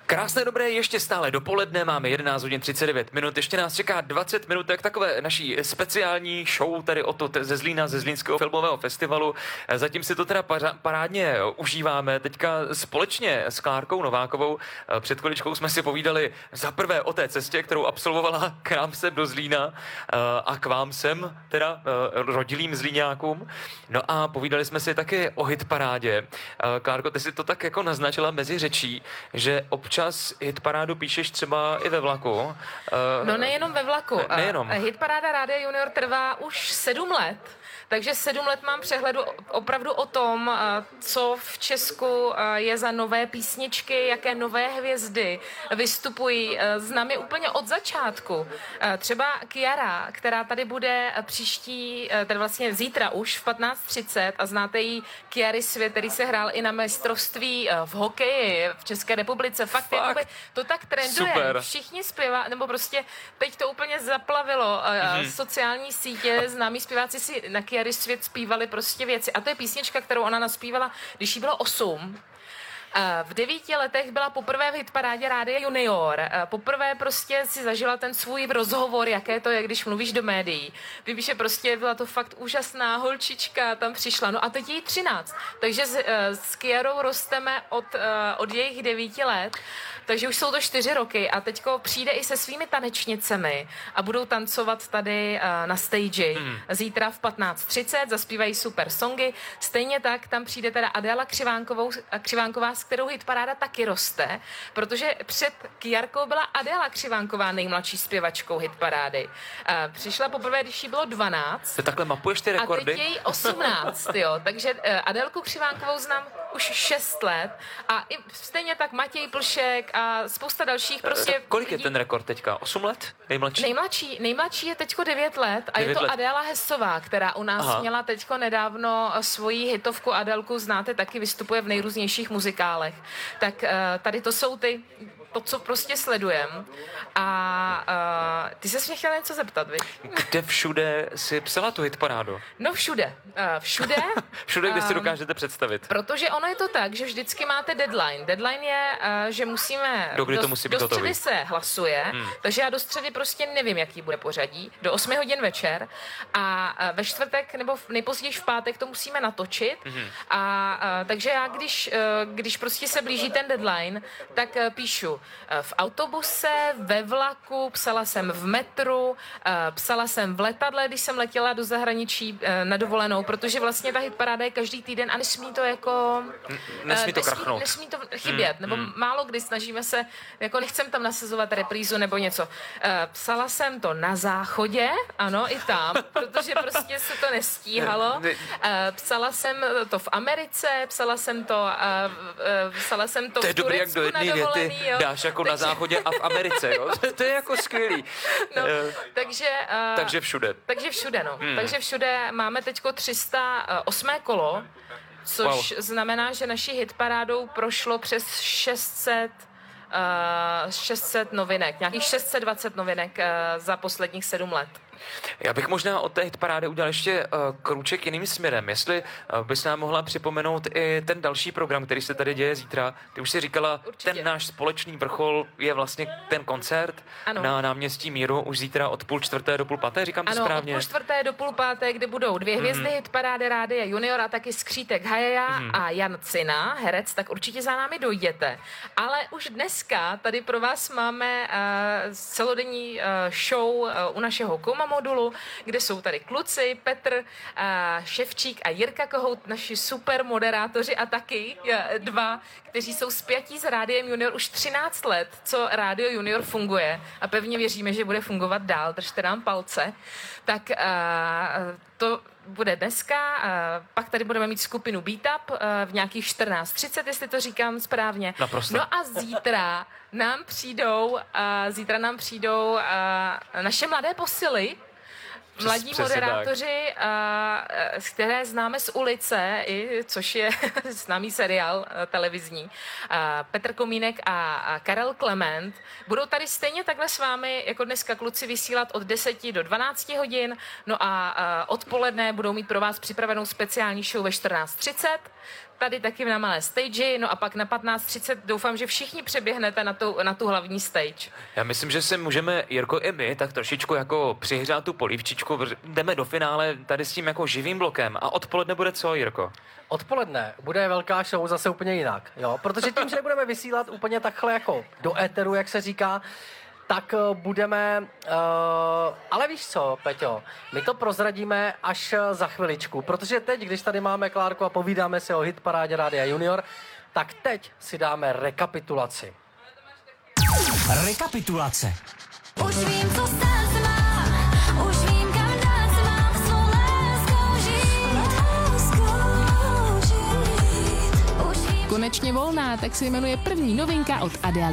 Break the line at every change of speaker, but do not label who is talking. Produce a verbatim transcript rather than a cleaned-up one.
Krásné dobré, ještě stále dopoledne, máme jedenáct hodin třicet devět minut, ještě nás čeká dvacet minutek takové naší speciální show tady o to ze Zlína, ze Zlínského filmového festivalu. Zatím si to teda parádně užíváme, teďka společně s Klárkou Novákovou. Před chviličkou jsme si povídali za prvé o té cestě, kterou absolvovala k nám sem do Zlína a k vám sem, teda rodilým Zlíňákům. No a povídali jsme si taky o hitparádě. Klárko, ty si to tak jako naznačila mezi řečí, že občas hitparádu píšeš třeba i ve vlaku.
No nejenom ve vlaku.
Ne, nejenom.
Hitparáda Rádia Junior trvá už sedm let. Takže sedm let mám přehledu opravdu o tom, co v Česku je za nové písničky, jaké nové hvězdy vystupují s námi úplně od začátku. Třeba Kiara, která tady bude příští, tedy vlastně zítra už v patnáct třicet a znáte jí Kiary Svět, který se hrál i na mistrovství v hokeji v České republice. Fakt, Fakt. Jakoby, to tak trenduje.
Super.
Všichni zpěvá, nebo prostě teď to úplně zaplavilo mm-hmm. sociální sítě, známí zpěváci si na Kiary Svět zpívali prostě věci. A to je písnička, kterou ona naspívala, když jí bylo osm. V devíti letech byla poprvé v hitparádě Rádia Junior. Poprvé prostě si zažila ten svůj rozhovor, jaké to je, když mluvíš do médií. Víš, že prostě byla to fakt úžasná holčička, tam přišla. No a teď jí třináct. Takže s, s Kiarou rosteme od, od jejich devíti let. Takže už jsou to čtyři roky a teďko přijde i se svými tanečnicemi a budou tancovat tady na stage. Mm. Zítra v patnáct třicet zaspívají super songy. Stejně tak tam přijde teda Adéla Křivánkovou, Křivánková, s kterou hitparáda taky roste, protože před Kiarkou byla Adéla Křivánková nejmladší zpěvačkou hitparády. Přišla poprvé, když jí bylo dvanáct.
Ty takhle mapuješ ty rekordy?
A teď její osmnáct, jo. Takže Adélku Křivánkovou znám už šest let a i stejně tak Matěj Plšek a spousta dalších prostě...
Kolik je ten rekord teďka? osm let? Nejmladší?
Nejmladší, nejmladší je teďko devět let a
devět
je to
let.
Adéla Hessová, která u nás
Aha.
měla teďko nedávno svoji hitovku. Adélku znáte, taky vystupuje v nejrůznějších muzikálech. Tak tady to jsou ty, to, co prostě sledujem. A uh, ty ses mě chtěla něco zeptat, viď?
Kde všude si psala tu hitparádu?
No všude. Uh, všude.
Všude, kde si
um,
dokážete představit.
Protože ono je to tak, že vždycky máte deadline. Deadline je, uh, že musíme...
Do kdy to
do,
musí být
do
hotový?
středy se hlasuje, hmm. takže já do středy prostě nevím, jaký bude pořadí. Do osmi hodin večer. A uh, ve čtvrtek nebo v, nejpozději v pátek to musíme natočit. Hmm. A uh, takže já, když, uh, když prostě se blíží ten deadline, tak uh, píšu uh, v autobuse, ve vlaku, psala jsem v metru, uh, psala jsem v letadle, když jsem letěla do zahraničí uh, na dovolenou, protože vlastně ta hitparáda je každý týden a nesmí to jako...
N- nesmí to krachnout.
Nesmí to chybět, mm, nebo mm. málo kdy snažíme se, jako nechcem tam nasazovat reprízu nebo něco. Uh, psala jsem to na záchodě, ano, i tam, protože prostě se to nestíhalo. Uh, psala jsem to v Americe, psala jsem to, uh, uh, psala jsem to,
to je
v
dobrý, jak do jedné věty
jo.
dáš jako Takže... na záchodě a v Americe, jo? To je jako skvělý.
No, uh, takže, uh,
takže všude.
Takže všude, no.
Hmm.
Takže všude máme teďko tři sta osm kolo, což wow. znamená, že naší hitparádou prošlo přes šest set, uh, šest set novinek, nějakých šest set dvacet novinek uh, za posledních sedm let.
Já bych možná od té hitparády udělal ještě uh, krůček jiným směrem. Jestli uh, bys nám mohla připomenout i ten další program, který se tady děje zítra. Ty už si říkala, Určitě. Ten náš společný vrchol je vlastně ten koncert ano. na náměstí Míru už zítra od půl čtvrté do půl páté, říkám to
ano,
správně?
Ano, od půl čtvrté do půl páté, kde budou dvě hvězdy mm-hmm. hitparády Rádia Junior a taky Skřítek Hajaja mm-hmm. a Jan Cina, herec, tak určitě za námi dojděte. Ale už dneska tady pro vás máme uh, celodenní uh, show uh, u našeho Koma modulu, kde jsou tady kluci, Petr, uh, Ševčík a Jirka Kohout, naši super moderátoři a taky uh, dva, kteří jsou spjatí s Rádiem Junior už třináct let, co Rádio Junior funguje a pevně věříme, že bude fungovat dál, držte nám palce. Tak uh, to bude dneska, uh, pak tady budeme mít skupinu Beat Up uh, v nějakých čtrnáct třicet, jestli to říkám správně.
Naprosto.
No a zítra nám přijdou, uh, zítra nám přijdou uh, naše mladé posily, mladí moderátoři, uh, které známe z ulice, i, což je známý seriál uh, televizní, uh, Petr Komínek a, a Karel Klement, budou tady stejně takhle s vámi, jako dneska kluci, vysílat od deseti do dvanácti hodin, no a uh, odpoledne budou mít pro vás připravenou speciální show ve čtrnáct třicet. tady taky na malé stage, no a pak na patnáct třicet doufám, že všichni přeběhnete na tu, na tu hlavní stage.
Já myslím, že si můžeme, Jirko, i my, tak trošičku jako přihřát tu polívčičku, protože jdeme do finále tady s tím jako živým blokem. A odpoledne bude co, Jirko?
Odpoledne bude velká show zase úplně jinak, jo, protože tím, že budeme vysílat úplně takhle jako do éteru, jak se říká, tak uh, budeme, uh, ale víš co, Peťo, my to prozradíme až uh, za chviličku, protože teď, když tady máme Klárku a povídáme si o hitparádě Rádia Junior, tak teď si dáme rekapitulaci.
Rekapitulace.
Už vím, co stát se má, už vím, kam dát se má, svou láskou žít, láskou žít. Už vím,
Konečně volná, tak se jmenuje první novinka od Adele